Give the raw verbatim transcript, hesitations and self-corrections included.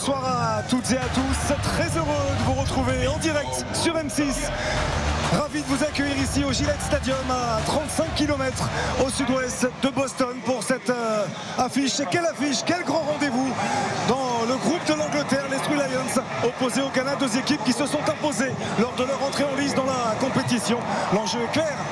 bonsoir à toutes et à tous. Très heureux de vous retrouver en direct sur M six. Ravi de vous accueillir ici au Gillette Stadium à trente-cinq kilomètres au sud-ouest de Boston pour cette euh, affiche. Quelle affiche, quel grand rendez-vous dans le groupe de l'Angleterre, les Three Lions opposés au Canada, deux équipes qui se sont imposées lors de leur entrée en lice dans la compétition. L'enjeu est clair,